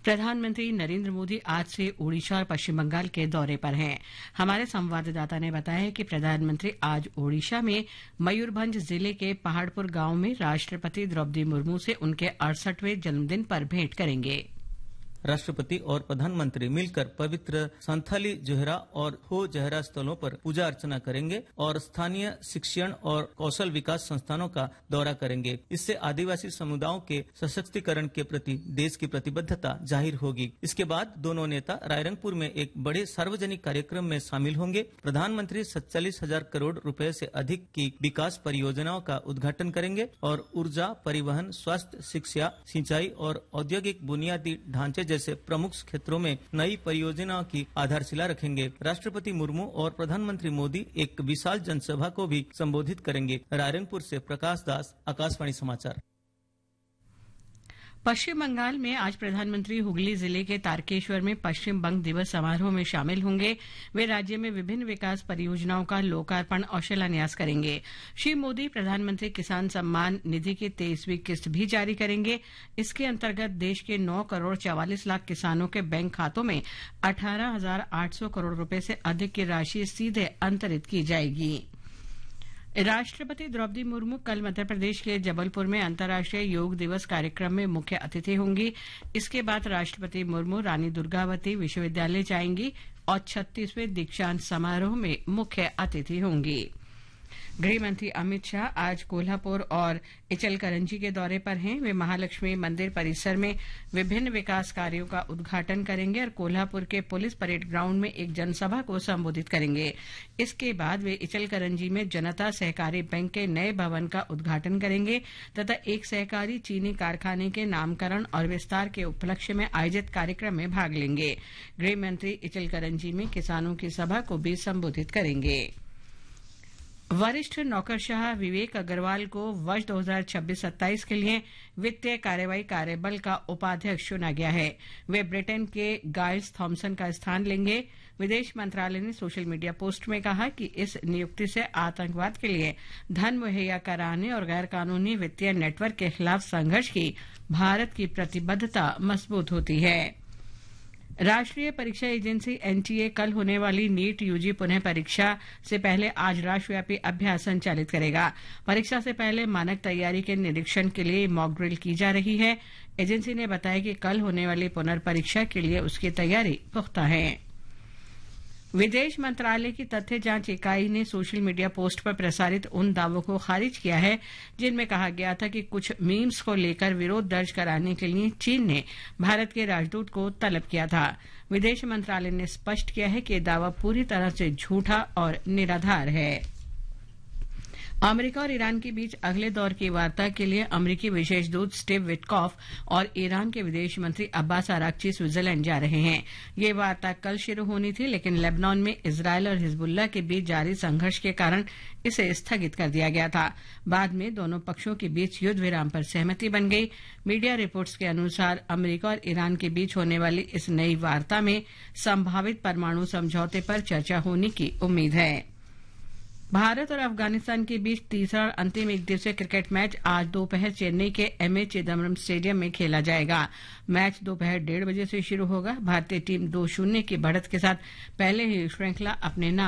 प्रधानमंत्री नरेंद्र मोदी आज से ओडिशा और पश्चिम बंगाल के दौरे पर हैं। हमारे संवाददाता ने बताया है कि प्रधानमंत्री आज ओडिशा में मयूरभंज जिले के पहाड़पुर गांव में राष्ट्रपति द्रौपदी मुर्मू से उनके 68वें जन्मदिन पर भेंट करेंगे। राष्ट्रपति और प्रधानमंत्री मिलकर पवित्र संथाली जोहरा और हो जोहरा स्थलों पर पूजा अर्चना करेंगे और स्थानीय शिक्षण और कौशल विकास संस्थानों का दौरा करेंगे। इससे आदिवासी समुदायों के सशक्तिकरण के प्रति देश की प्रतिबद्धता जाहिर होगी। इसके बाद दोनों नेता रायरंगपुर में एक बड़े सार्वजनिक कार्यक्रम में शामिल होंगे। प्रधानमंत्री 47,000 करोड़ रुपए से अधिक की विकास परियोजनाओं का उद्घाटन करेंगे और ऊर्जा, परिवहन, स्वास्थ्य, शिक्षा, सिंचाई और औद्योगिक बुनियादी ढांचे जैसे प्रमुख क्षेत्रों में नई परियोजनाओं की आधारशिला रखेंगे। राष्ट्रपति मुर्मू और प्रधानमंत्री मोदी एक विशाल जनसभा को भी संबोधित करेंगे। रायरंगपुर से प्रकाश दास, आकाशवाणी समाचार। पश्चिम बंगाल में आज प्रधानमंत्री हुगली जिले के तारकेश्वर में पश्चिम बंग दिवस समारोह में शामिल होंगे। वे राज्य में विभिन्न विकास परियोजनाओं का लोकार्पण और शिलान्यास करेंगे। श्री मोदी प्रधानमंत्री किसान सम्मान निधि की 23वीं किस्त भी जारी करेंगे। इसके अंतर्गत देश के 9 करोड़ 44 लाख किसानों के बैंक खातों में 18,800 करोड़ रुपए से अधिक की राशि सीधे अंतरित की जाएगी। राष्ट्रपति द्रौपदी मुर्मू कल मध्य प्रदेश के जबलपुर में अंतर्राष्ट्रीय योग दिवस कार्यक्रम में मुख्य अतिथि होंगी। इसके बाद राष्ट्रपति मुर्मू रानी दुर्गावती विश्वविद्यालय जाएंगी और 36वें दीक्षांत समारोह में मुख्य अतिथि होंगी। गृहमंत्री अमित शाह आज कोल्हापुर और इचलकरंजी के दौरे पर हैं। वे महालक्ष्मी मंदिर परिसर में विभिन्न विकास कार्यों का उद्घाटन करेंगे और कोल्हापुर के पुलिस परेड ग्राउंड में एक जनसभा को संबोधित करेंगे। इसके बाद वे इचलकरंजी में जनता सहकारी बैंक के नए भवन का उद्घाटन करेंगे तथा एक सहकारी चीनी कारखाने के नामकरण और विस्तार के उपलक्ष्य में आयोजित कार्यक्रम में भाग लेंगे। गृहमंत्री इचलकरंजी में किसानों की सभा को भी संबोधित करेंगे। वरिष्ठ नौकरशाह विवेक अग्रवाल को वर्ष 2026-27 के लिए वित्तीय कार्रवाई कार्यबल का उपाध्यक्ष चुना गया है। वे ब्रिटेन के गाइस थॉमसन का स्थान लेंगे। विदेश मंत्रालय ने सोशल मीडिया पोस्ट में कहा कि इस नियुक्ति से आतंकवाद के लिए धन मुहैया कराने और गैर कानूनी वित्तीय नेटवर्क के खिलाफ संघर्ष की भारत की प्रतिबद्धता मजबूत होती है। राष्ट्रीय परीक्षा एजेंसी एनटीए कल होने वाली नीट यूजी पुनः परीक्षा से पहले आज राष्ट्रव्यापी अभ्यास संचालित करेगा। परीक्षा से पहले मानक तैयारी के निरीक्षण के लिए मॉक ड्रिल की जा रही है। एजेंसी ने बताया कि कल होने वाली पुनर्परीक्षा के लिए उसकी तैयारी पुख्ता है। विदेश मंत्रालय की तथ्य जांच इकाई ने सोशल मीडिया पोस्ट पर प्रसारित उन दावों को खारिज किया है जिनमें कहा गया था कि कुछ मीम्स को लेकर विरोध दर्ज कराने के लिए चीन ने भारत के राजदूत को तलब किया था। विदेश मंत्रालय ने स्पष्ट किया है कि यह दावा पूरी तरह से झूठा और निराधार है। अमेरिका और ईरान के बीच अगले दौर की वार्ता के लिए अमेरिकी विशेष दूत स्टीव विटकॉफ और ईरान के विदेश मंत्री अब्बास आरागची स्विट्जरलैंड जा रहे हैं। ये वार्ता कल शुरू होनी थी, लेकिन लेबनान में इजरायल और हिजबुल्लाह के बीच जारी संघर्ष के कारण इसे स्थगित कर दिया गया था। बाद में दोनों पक्षों के बीच युद्ध विराम पर सहमति बन गई। मीडिया रिपोर्ट्स के अनुसार अमेरिका और ईरान के बीच होने वाली इस नई वार्ता में संभावित परमाणु समझौते पर चर्चा होने की उम्मीद है। भारत और अफगानिस्तान के बीच तीसरा और अंतिम एकदिवसीय क्रिकेट मैच आज दोपहर चेन्नई के एमए चिदम्बरम स्टेडियम में खेला जाएगा। मैच दोपहर 1:30 बजे से शुरू होगा। भारतीय टीम 2-0 की बढ़त के साथ पहले ही श्रृंखला अपने नाम